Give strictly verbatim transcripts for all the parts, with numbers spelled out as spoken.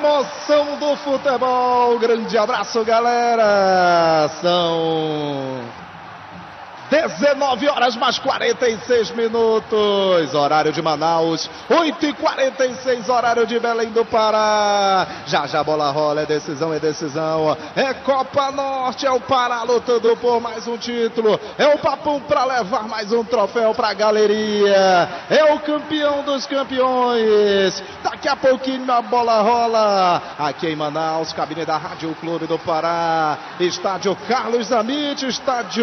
emoção do futebol. Grande abraço, galera. São dezenove horas mais quarenta e seis minutos, horário de Manaus, oito e quarenta e seis, horário de Belém do Pará. Já já a bola rola, é decisão, é decisão, é Copa Norte, é o Pará lutando por mais um título, é o Papum para levar mais um troféu pra galeria, é o campeão dos campeões. Daqui a pouquinho a bola rola, aqui em Manaus, cabine da Rádio Clube do Pará, estádio Carlos Amit, estádio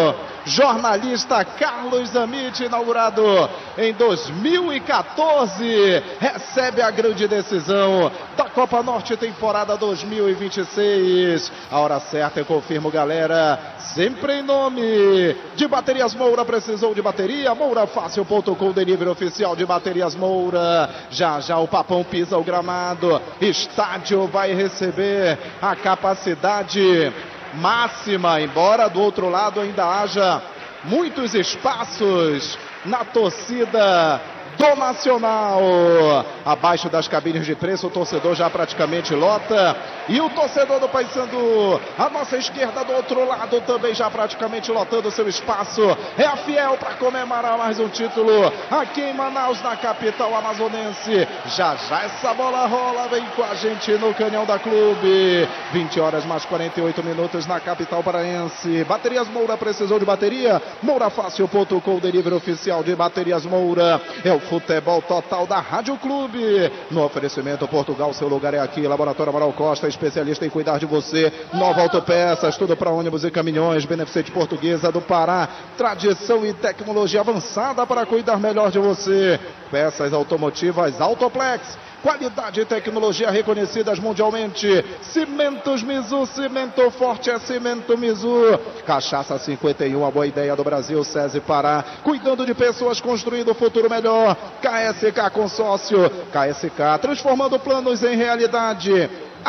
jornalista Carlos Amit, inaugurado em dois mil e quatorze, recebe a grande decisão da Copa Norte, temporada dois mil e vinte e seis. A hora certa, eu confirmo, galera, sempre em nome de Baterias Moura. Precisou de bateria? Moura Fácil ponto com, delivery oficial de Baterias Moura. Já já o Papão pisa o gramado, estádio vai receber a capacidade máxima, embora do outro lado ainda haja muitos espaços na torcida do Nacional. Abaixo das cabines de preço, o torcedor já praticamente lota. E o torcedor do Paysandu, à nossa esquerda, do outro lado, também já praticamente lotando seu espaço. É a Fiel para comemorar mais um título aqui em Manaus, na capital amazonense. Já já essa bola rola, vem com a gente no Canhão da Clube. vinte horas mais quarenta e oito minutos na capital paraense. Baterias Moura, precisou de bateria? Moura Fácil ponto com, delivery oficial de Baterias Moura. É o futebol total da Rádio Clube. No oferecimento Portugal, seu lugar é aqui. Laboratório Amaral Costa, especialista em cuidar de você. Nova Autopeças, tudo para ônibus e caminhões. Beneficente Portuguesa do Pará, tradição e tecnologia avançada para cuidar melhor de você. Peças automotivas Autoplex, qualidade e tecnologia reconhecidas mundialmente. Cimentos Mizu, cimento forte é cimento Mizu. Cachaça cinquenta e um, a boa ideia do Brasil. SESI Pará, cuidando de pessoas, construindo o futuro melhor. K S K Consórcio, K S K, transformando planos em realidade.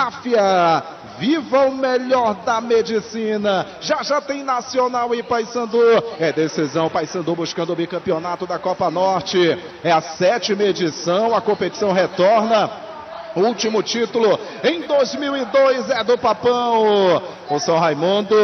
Afia, viva o melhor da medicina. Já já tem Nacional e Paysandu. É decisão, Paysandu buscando o bicampeonato da Copa Norte. É a sétima edição, a competição retorna. O último título em dois mil e dois é do Papão. O São Raimundo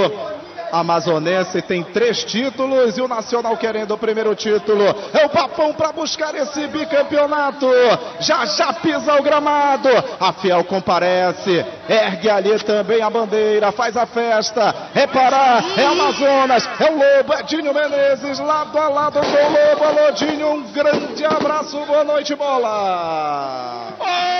amazonense tem três títulos e o Nacional querendo o primeiro título. É o Papão para buscar esse bicampeonato. Já já pisa o gramado. A Fiel comparece, ergue ali também a bandeira, faz a festa. É Pará, é Amazonas, é o Lobo, é Dinho Menezes, lado a lado com o Lobo. Alô, Dinho, um grande abraço, boa noite, bola.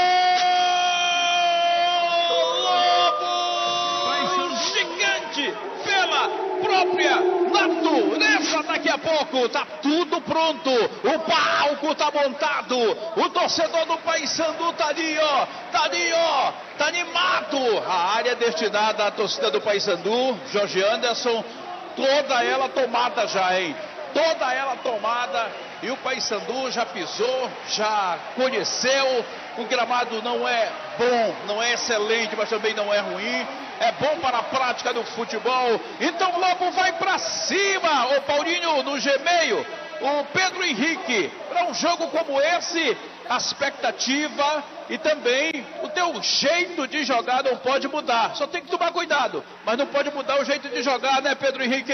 Própria natureza, daqui a pouco tá tudo pronto, o palco tá montado, o torcedor do Paysandu tá ali, ó, tá ali, ó, tá animado. A área destinada à torcida do Paysandu, Jorge Anderson, toda ela tomada já, hein? Toda ela tomada, e o Paysandu já pisou, já conheceu. O gramado não é bom, não é excelente, mas também não é ruim. É bom para a prática do futebol. Então o Lobo vai para cima. O Paulinho no Gmail, o Pedro Henrique, para um jogo como esse, a expectativa e também o teu jeito de jogar não pode mudar. Só tem que tomar cuidado, mas não pode mudar o jeito de jogar, né, Pedro Henrique?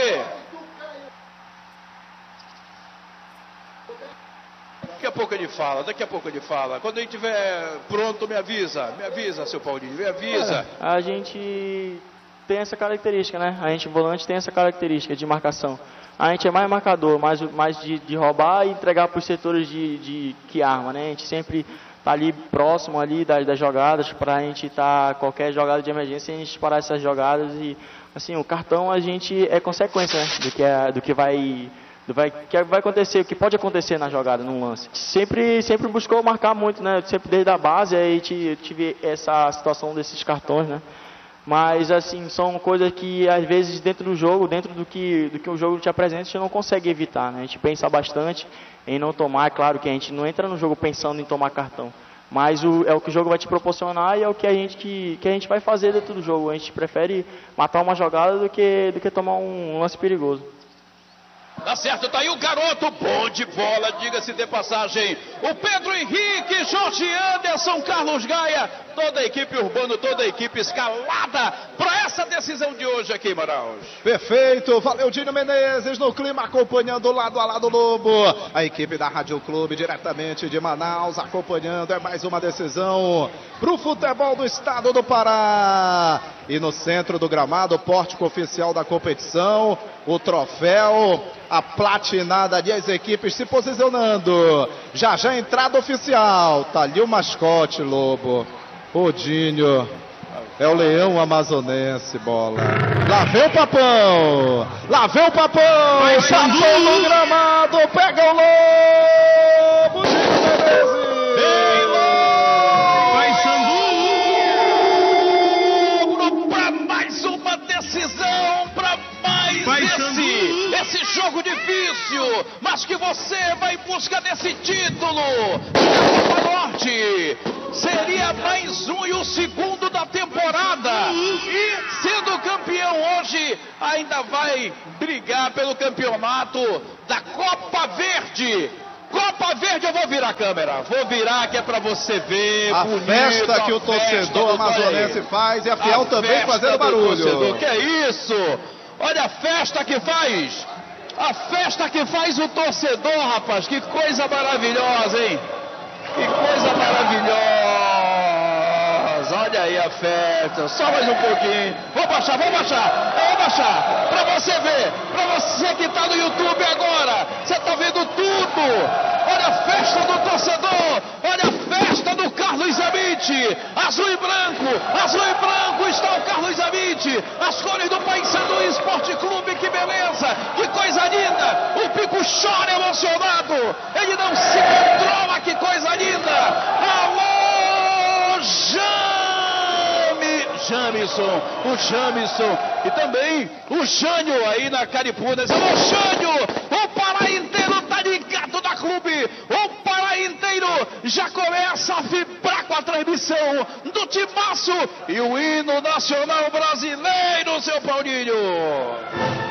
Daqui a pouco ele fala, daqui a pouco ele fala. Quando ele estiver pronto, me avisa. Me avisa, seu Paulinho, me avisa. É, a gente tem essa característica, né? A gente, volante, tem essa característica de marcação. A gente é mais marcador, mais, mais de, de roubar e entregar para os setores de, de, que arma, né? A gente sempre tá ali próximo ali das, das jogadas, para a gente estar, tá, qualquer jogada de emergência, a gente parar essas jogadas. E, assim, o cartão a gente é consequência, né? do, que é, do que vai... Vai, que vai acontecer, o que pode acontecer na jogada, num lance. Sempre, sempre buscou marcar muito, né? Sempre desde a base, aí tive essa situação desses cartões, né? Mas, assim, são coisas que, às vezes, dentro do jogo, dentro do que, do que o jogo te apresenta, a gente não consegue evitar, né? A gente pensa bastante em não tomar. É claro que a gente não entra no jogo pensando em tomar cartão. Mas o, é o que o jogo vai te proporcionar e é o que a gente, que, que a gente vai fazer dentro do jogo. A gente prefere matar uma jogada do que, do que tomar um lance perigoso. Tá certo, tá aí o garoto, bom de bola, diga-se de passagem. O Pedro Henrique, Jorge Anderson, Carlos Gaia, toda a equipe Urbano, toda a equipe escalada para essa decisão de hoje aqui, Manaus. Perfeito, valeu Dinho Menezes no clima, acompanhando lado a lado Lobo. A equipe da Rádio Clube, diretamente de Manaus, acompanhando, é mais uma decisão pro futebol do estado do Pará. E no centro do gramado, o pórtico oficial da competição, o troféu, a platinada de as equipes se posicionando. Já já entrada oficial, tá ali o mascote, Lobo. O Dinho, é o leão amazonense, bola. Lá vem o Papão, lá vem o Papão, Papão no gramado, pega o Lobo, Dinho Menezes. Esse, esse jogo difícil, mas que você vai em busca desse título da Copa Norte. Seria mais um e o segundo da temporada. E sendo campeão hoje, ainda vai brigar pelo campeonato da Copa Verde. Copa Verde, eu vou virar a câmera, vou virar que é pra você ver. A bonito, festa que a o torcedor amazonense faz e a Fiel a também fazendo barulho. Torcedor. Que é isso? Olha a festa que faz, a festa que faz o torcedor, rapaz, que coisa maravilhosa, hein? Que coisa maravilhosa. Olha aí a festa, só mais um pouquinho. Vou baixar, vou baixar, vou baixar, pra você ver, pra você que tá no YouTube agora, você tá vendo tudo. Olha a festa do torcedor, olha a festa do Carlos Amite, azul e branco, azul e branco está o Carlos Amite, as cores do Paysandu Esporte Clube, que beleza, que coisa linda, o Pico chora emocionado, ele não se controla, que coisa linda. Alô, Jame, Jamison, o Jamison e também o Jânio aí na Caripunas. Alô, Jânio, o Pará inteiro tá ligado da clube, o Pará inteiro já começa a vibrar com a transmissão do Timaço e o hino nacional brasileiro, seu Paulinho.